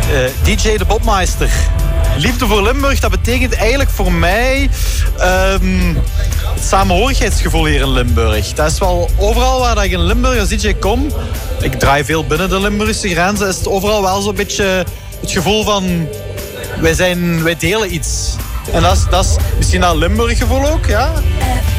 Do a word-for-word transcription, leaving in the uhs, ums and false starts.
Uh, D J de Bobmeister. Liefde voor Limburg, dat betekent eigenlijk voor mij um, het samenhorigheidsgevoel hier in Limburg. Dat is wel overal waar ik in Limburg als D J kom. Ik draai veel binnen de Limburgse grenzen. Is het overal wel zo'n beetje het gevoel van wij, zijn, wij delen iets. En dat is, dat is misschien dat Limburg gevoel ook, ja.